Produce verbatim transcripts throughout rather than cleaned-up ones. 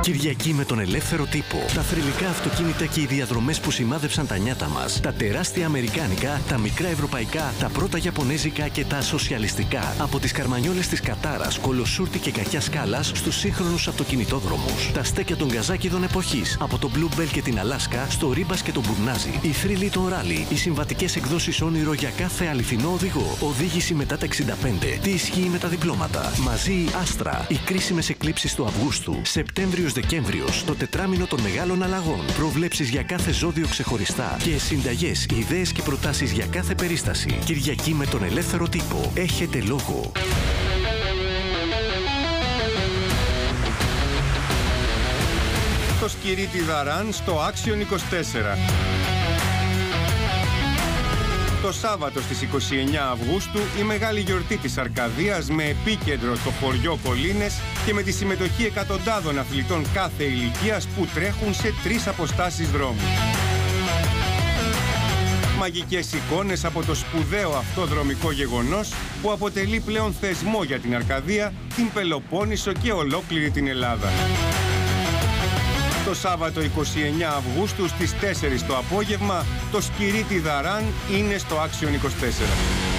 Κυριακή με τον ελεύθερο τύπο. Τα θρυλικά αυτοκίνητα και οι διαδρομές που σημάδεψαν τα νιάτα μας. Τα τεράστια αμερικάνικα, τα μικρά ευρωπαϊκά, τα πρώτα ιαπωνέζικα και τα σοσιαλιστικά. Από τις καρμανιόλες της Κατάρας, Κολοσούρτη και Κακιά Σκάλας στους σύγχρονους αυτοκινητόδρομους. Τα στέκια των γκαζάκιδων εποχής. Από το Blue Bell και την Αλάσκα στο Ρίμπας και τον Μπουρνάζι. Οι θρύλοι των ράλι. Οι συμβατικές εκδόσεις όνειρο για κάθε αληθινό οδηγό. Οδήγηση μετά τα εξήντα πέντε. Τι ισχύει με τα διπλώματα. Μαζί η Άστρα. Οι κρίσιμες εκλήψεις του Αυγούστου. Σεπτέμβριος-Δεκέμβριος. Το τετράμινο των μεγάλων αλλαγών. Προβλέψεις για κάθε ζώδιο ξεχωριστά. Και συνταγές, ιδέες και προτάσεις για κάθε περίσταση. Κυριακή με τον ελεύθερο τύπο. Έχετε λόγο. Το Σκυρίτι Δαράν στο Άξιον είκοσι τέσσερα. Το Σάββατο στις είκοσι εννέα Αυγούστου η μεγάλη γιορτή της Αρκαδίας με επίκεντρο το χωριό Κολίνες και με τη συμμετοχή εκατοντάδων αθλητών κάθε ηλικίας που τρέχουν σε τρεις αποστάσεις δρόμου. Μαγικές εικόνες από το σπουδαίο αυτό δρομικό γεγονός που αποτελεί πλέον θεσμό για την Αρκαδία, την Πελοπόννησο και ολόκληρη την Ελλάδα. Το Σάββατο είκοσι εννέα Αυγούστου στις τέσσερις το απόγευμα το Σκυρίτι Δαράν είναι στο Άξιον είκοσι τέσσερα.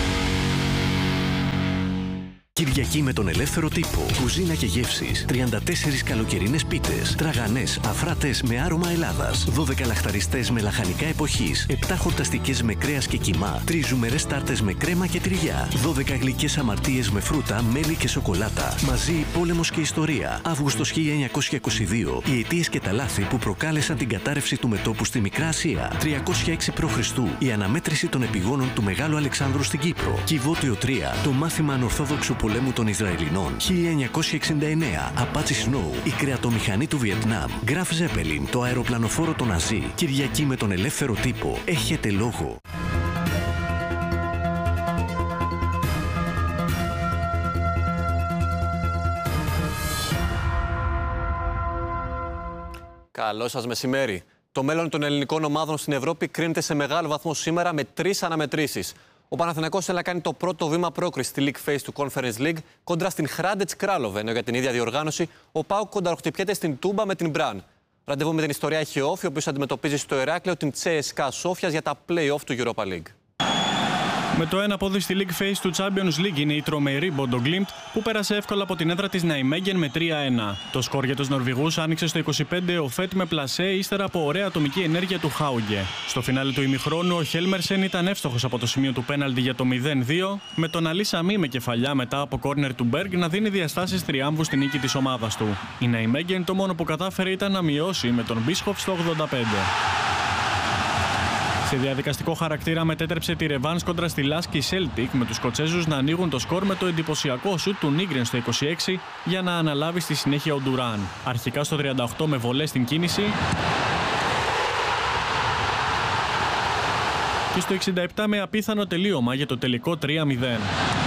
Κυριακή με τον ελεύθερο τύπο. Κουζίνα και γεύσεις. τριάντα τέσσερις καλοκαιρινές πίτες. Τραγανές, αφράτες με άρωμα Ελλάδας. δώδεκα λαχταριστές με λαχανικά εποχής. επτά χορταστικές με κρέας και κιμά. τρεις ζουμερές τάρτες με κρέμα και τυριά. δώδεκα γλυκές αμαρτίες με φρούτα, μέλι και σοκολάτα. Μαζί πόλεμος και ιστορία. Αύγουστος χίλια εννιακόσια είκοσι δύο. Οι αιτίες και τα λάθη που προκάλεσαν την κατάρρευση του μετώπου στη Μικρά Ασία. τριακόσια έξι π.Χ. Η αναμέτρηση των επιγόνων του Μεγάλου Αλεξάνδρου στην Κύπρο. Κιβώτιο τρία. Το μάθημα ανορθόδοξου πολέμου των Ισραηλινών. χίλια εννιακόσια εξήντα εννέα. Απάτσι Σνόου. Η κρεατομηχανή του Βιετνάμ. Γκραφ Ζέπελιν. Το αεροπλανοφόρο των Ναζί. Κυριακή με τον ελεύθερο τύπο. Έχετε λόγο. Καλό σας μεσημέρι. Το μέλλον των ελληνικών ομάδων στην Ευρώπη κρίνεται σε μεγάλο βαθμό σήμερα με τρεις αναμετρήσεις. Ο Παναθηναϊκός θέλει να κάνει το πρώτο βήμα πρόκριση στη League Phase του Conference League κόντρα στην Hrádec Králové, ενώ για την ίδια διοργάνωση ο ΠΑΟΚ κονταροχτυπιέται στην Τούμπα με την Μπραν. Ραντεβού με την ιστορία έχει ο Όφη, ο οποίος αντιμετωπίζει στο Ηράκλειο την Τσέεσκα Σόφιας για τα play-off του Europa League. Με το ένα πόδι στη League Phase του Champions League είναι η τρομερή Bodo Glimt που πέρασε εύκολα από την έδρα της Nijmegen με τρία ένα. Το σκορ για τους Νορβηγούς άνοιξε στο είκοσι πέντε ο Φέτ με πλασέ ύστερα από ωραία ατομική ενέργεια του Χάουγκε. Στο φινάλε του ημιχρόνου ο Χέλμερσεν ήταν εύστοχος από το σημείο του πέναλτι για το μηδέν δύο, με τον Αλί Σαμί με κεφαλιά μετά από κόρνερ του Μπέργκ να δίνει διαστάσεις τριάμβου στη νίκη της ομάδας του. Η Nijmegen το μόνο που κατάφερε ήταν να μειώσει με τον Μπίσχοφ στο ογδόντα πέντε. Σε διαδικαστικό χαρακτήρα μετέτρεψε τη ρεβάνς κόντρα στη Λάσκι Celtic με τους Σκοτσέζους να ανοίγουν το σκορ με το εντυπωσιακό σουτ του Νίγκρεν στο είκοσι έξι για να αναλάβει στη συνέχεια ο Ντουράν. Αρχικά στο τριάντα οκτώ με βολές στην κίνηση και στο εξήντα επτά με απίθανο τελείωμα για το τελικό τρία μηδέν.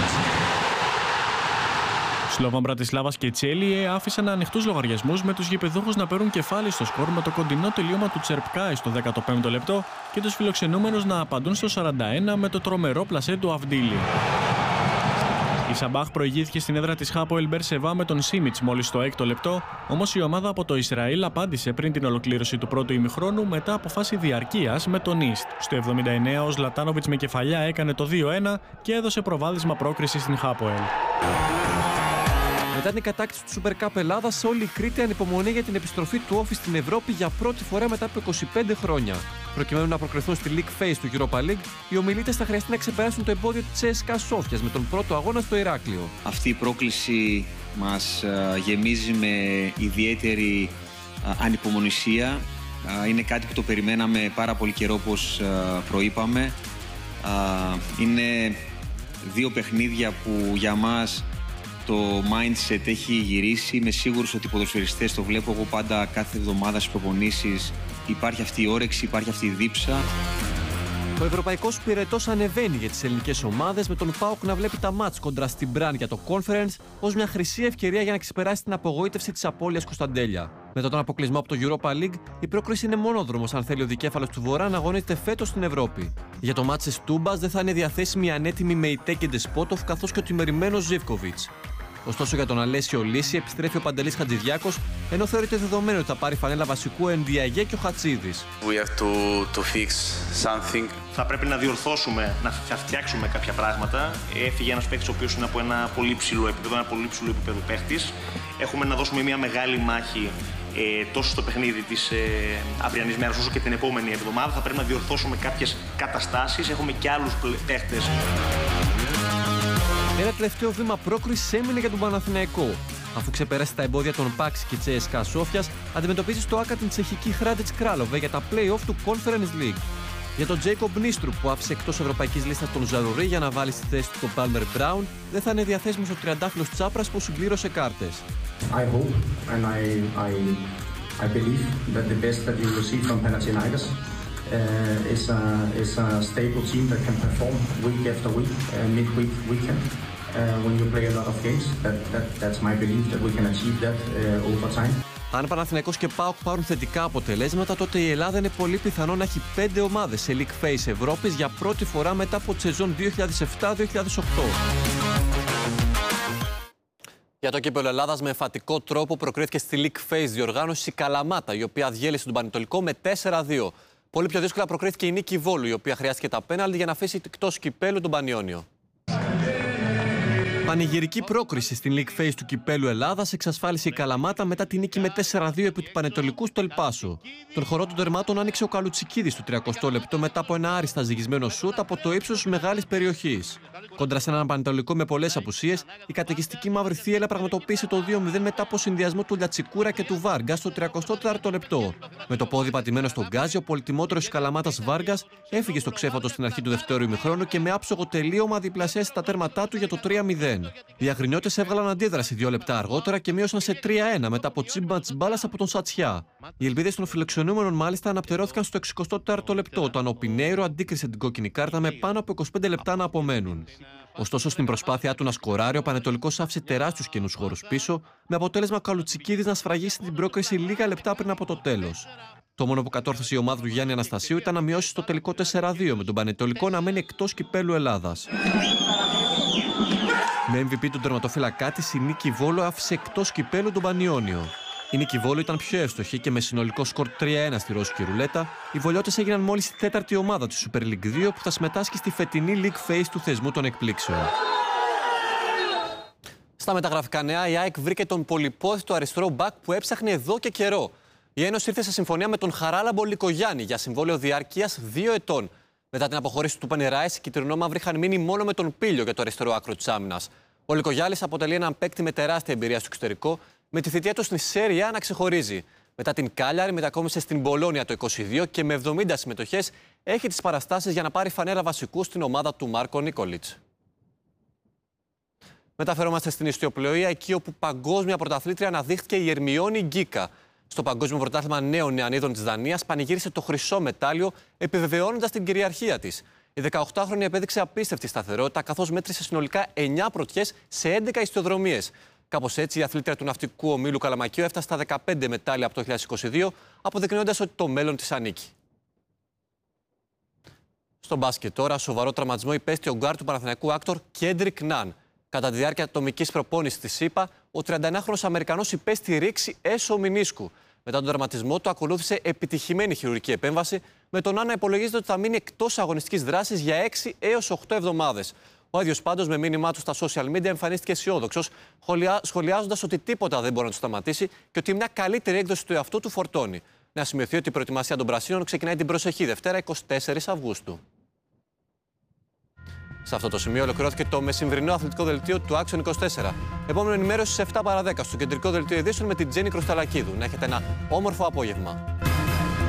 Σλόβαν Μπρατισλάβας και Τσέλιε άφησαν ανοιχτούς λογαριασμούς με τους γηπεδούχους να παίρνουν κεφάλι στο σκορ με το κοντινό τελείωμα του Τσερπκάη στο δέκατο πέμπτο λεπτό και τους φιλοξενούμενους να απαντούν στο σαράντα ένα με το τρομερό πλασέ του Αυντίλη. Η Σαμπάχ προηγήθηκε στην έδρα της Χάποελ Μπερσεβά με τον Σίμιτς μόλις στο έκτο λεπτό, όμως η ομάδα από το Ισραήλ απάντησε πριν την ολοκλήρωση του πρώτου ημιχρόνου μετά από φάση διαρκείας με τον Ίστ. Στο εβδομήντα εννέα ο Ζλατάνοβιτς με κεφαλιά έκανε το δύο ένα και έδωσε προβάδισμα πρόκριση στην Χάποελ. Μετά την κατάκτηση του Super Cup Ελλάδας, όλη η Κρήτη ανυπομονεί για την επιστροφή του Όφη στην Ευρώπη για πρώτη φορά μετά από είκοσι πέντε χρόνια. Προκειμένου να προκριθούν στη League Phase του Europa League, οι ομιλήτες θα χρειαστεί να ξεπεράσουν το εμπόδιο της Τσέεσκα Σόφιας με τον πρώτο αγώνα στο Ηράκλειο. Αυτή η πρόκληση μας γεμίζει με ιδιαίτερη ανυπομονησία. Είναι κάτι που το περιμέναμε πάρα πολύ καιρό, όπως προείπαμε. Είναι δύο παιχνίδια που για μας το mindset έχει γυρίσει. Είμαι σίγουρος ότι οι ποδοσφαιριστές το βλέπω εγώ πάντα κάθε εβδομάδα στις προπονήσεις. Υπάρχει αυτή η όρεξη, υπάρχει αυτή η δίψα. Το ευρωπαϊκό πυρετός ανεβαίνει για τις ελληνικές ομάδες, με τον ΠΑΟΚ να βλέπει τα μάτς κοντρα στην Μπραν για το Conference ως μια χρυσή ευκαιρία για να ξεπεράσει την απογοήτευση της απώλειας Κωνσταντέλια. Μετά τον αποκλεισμό από το Europa League, η πρόκριση είναι μονόδρομος αν θέλει ο δικέφαλος του Βορρά να αγωνίζεται φέτος στην Ευρώπη. Για το μάτς της Τούμπας δεν θα είναι διαθέσιμη η ανέτοιμη Μεϊτέ και Ντεσπότοφ καθώς και ο τιμωρημένος Ζίβκοβιτς. Ωστόσο, για τον Αλέσιο Λύση επιστρέφει ο Παντελής Χατζηδιάκος, ενώ θεωρείται δεδομένο ότι θα πάρει φανέλα βασικού ο Ενδιαγέ και ο Χατσίδης. We have to, to fix something. Θα πρέπει να διορθώσουμε, να φτιάξουμε κάποια πράγματα. Έφυγε ένας παίκτης ο οποίος είναι από ένα πολύ ψηλό επίπεδο, ένα πολύ ψηλό επίπεδο παίκτης. Έχουμε να δώσουμε μια μεγάλη μάχη ε, τόσο στο παιχνίδι της ε, αυριανής μέρας όσο και την επόμενη εβδομάδα. Θα πρέπει να διορθώσουμε κάποιες καταστάσεις. Έχουμε και άλλους παίκτες. Ένα τελευταίο βήμα πρόκρισης έμεινε για τον Παναθηναϊκό. Αφού ξεπεράσει τα εμπόδια των Παξ και Τσέσκα Σόφιας, αντιμετωπίζει στο Άκα την τσεχική Χράντετς Κράλοβε για τα play-off του Conference League. Για τον Τζέικομπ Νίστρου, που άφησε εκτός ευρωπαϊκής λίστας τον Ζαρουρί για να βάλει στη θέση του τον Πάλμερ Μπράουν, δεν θα είναι διαθέσιμος ο τριαντάφυλλος Τσάπρας που συμπλήρωσε κάρτες. I hope and I, I, I believe that the best that you will see from Panathinaikos uh, is, a, is a stable team that can perform week after week, uh, midweek, weekend. Uh, when you play a lot of games, that, that, that's my belief that we can achieve that uh, over time. Αν Παναθηναϊκός και ΠΑΟΚ πάρουν θετικά αποτελέσματα, τότε η Ελλάδα είναι πολύ πιθανό να έχει πέντε ομάδες σε League Phase Ευρώπης για πρώτη φορά μετά από τη σεζόν δύο χιλιάδες επτά δύο χιλιάδες οκτώ. Για το κύπελλο Ελλάδας, με εμφατικό τρόπο προκρίθηκε στη League Phase διοργάνωση η Καλαμάτα, η οποία διέλυσε τον Πανετολικό με τέσσερα δύο. Πολύ πιο δύσκολα προκρίθηκε η Νίκη Βόλου, η οποία χρειάστηκε τα πέναλτι για να αφήσει εκτός κυπέλλου τον Πανιόνιο. Πανηγυρική πρόκριση στην League Phase του κυπέλλου Ελλάδας εξασφάλισε η Καλαμάτα μετά τη νίκη με τέσσερα δύο επί του Πανετολικού στο Ελπάσο. Τον χορό των τερμάτων άνοιξε ο Καλουτσικίδης στο τριακοστό λεπτό μετά από ένα άριστα ζυγισμένο σούτ από το ύψος μεγάλης περιοχής. Κόντρα σε έναν Πανετολικό με πολλές απουσίες, η καταιγιστική μαύρη θύελλα πραγματοποίησε το δύο μηδέν μετά από συνδυασμό του Λιατσικούρα και του Βάργα στο τριακοστό τέταρτο λεπτό. Με το πόδι πατημένο στον γκάζι, ο πολυτιμότερος της Καλαμάτας Βάργας έφυγε στο ξέφατο στην αρχή του δεύτερου ημιχρόνου και με άψογο τελείωμα διπλασίασε τα τέρματά του για το τρία μηδέν. Οι αγρινιώτες έβγαλαν αντίδραση δύο λεπτά αργότερα και μείωσαν σε τρία ένα μετά από τσίμπα της μπάλας από τον Σατσιά. Οι ελπίδες των φιλοξενούμενων μάλιστα αναπτερώθηκαν στο εξηκοστό τέταρτο λεπτό, όταν ο Πινέιρο αντίκρισε την κόκκινη κάρτα με πάνω από είκοσι πέντε λεπτά να απομένουν. Ωστόσο, στην προσπάθειά του να σκοράρει, ο Πανετολικός άφησε τεράστιους καινούς χώρους πίσω, με αποτέλεσμα ο Καλουτσικίδης να σφραγίσει την πρόκριση λίγα λεπτά πριν από το τέλος. Το μόνο που κατόρθωσε η ομάδα του Γιάννη Αναστασίου ήταν να μειώσει στο τελικό τέσσερα δύο, με τον Πανετολικό να μένει εκτός κυπέλλου Ελλάδας. Με εμ βι πι τον τερματοφύλακά της, η Νίκη Βόλου άφησε εκτός κυπέλλου τον Πανιόνιο. Η Νίκη Βόλου ήταν πιο εύστοχη και με συνολικό σκορ τρία ένα στη ρώσικη ρουλέτα, οι βολιώτες έγιναν μόλις η τέταρτη ομάδα του Super League δύο που θα συμμετάσχει στη φετινή League Phase του θεσμού των εκπλήξεων. Στα μεταγραφικά νέα, η ΑΕΚ βρήκε τον πολυπόθητο αριστερό μπακ που έψαχνε εδώ και καιρό. Η Ένωση ήρθε σε συμφωνία με τον Χαράλαμπο Λικογιάννη για συμβόλαιο διάρκειας δύο ετών. Μετά την αποχώρηση του Πενεράης, οι κυτρινόμαυροι είχαν μείνει μόνο με τον Πίλιο για το αριστερό άκρο της άμυνας. Ο Λικογιάννης αποτελεί έναν παίκτη με τεράστια εμπειρία στο εξωτερικό, με τη θητεία του στην Σέρια να ξεχωρίζει. Μετά την Κάλιαρη, μετακόμισε στην Μπολόνια το είκοσι δύο και με εβδομήντα συμμετοχές έχει τις παραστάσεις για να πάρει φανέλα βασικού στην ομάδα του Μάρκο Νίκολιτς. Μεταφερόμαστε στην ιστιοπλοεία, εκεί όπου παγκόσμια πρωταθλήτρια αναδείχθηκε η Ερμιόνη Γκίκα. Στο Παγκόσμιο Πρωτάθλημα Νέων Νεανίδων της Δανίας πανηγύρισε το χρυσό μετάλλιο, επιβεβαιώνοντας την κυριαρχία της. Η δεκαοκτάχρονη επέδειξε απίστευτη σταθερότητα, καθώς μέτρησε συνολικά εννιά πρωτιές σε έντεκα ιστιοδρομίες. Κάπως έτσι, η αθλήτρια του ναυτικού ομίλου Καλαμακίου έφτασε στα δεκαπέντε μετάλλια από το δύο χιλιάδες είκοσι δύο, αποδεικνύοντας ότι το μέλλον της ανήκει. Στο μπάσκετ τώρα, σοβαρό τραυματισμό υπέστη ο γκάρ του Παναθηναϊκού άκτορ Κέντρικ Ναν. Κατά τη διάρκεια ατομικής προπόνησης της ΣΥΠΑ, ο τριανταενάχρονος Αμερικανός υπέστη ρήξη έσω μηνίσκου. Μετά τον τραυματισμό του, ακολούθησε επιτυχημένη χειρουργική επέμβαση, με τον Ναν να υπολογίζεται ότι θα μείνει εκτός αγωνιστικής δράσης για έξι έως οκτώ εβδομάδες. Ο ίδιος πάντως, με μήνυμά του στα social media, εμφανίστηκε αισιόδοξος, σχολιάζοντας ότι τίποτα δεν μπορεί να του σταματήσει και ότι μια καλύτερη έκδοση του εαυτού του φορτώνει. Να σημειωθεί ότι η προετοιμασία των Πρασίνων ξεκινάει την προσεχή Δευτέρα, εικοστή τέταρτη Αυγούστου. Σε αυτό το σημείο ολοκληρώθηκε το μεσημβρινό αθλητικό δελτίο του Action είκοσι τέσσερα. Επόμενη ενημέρωση στις επτά παρά δέκα στο κεντρικό δελτίο ειδήσεων με την Τζέννη Κροσταλακίδου. Να έχετε ένα όμορφο απόγευμα.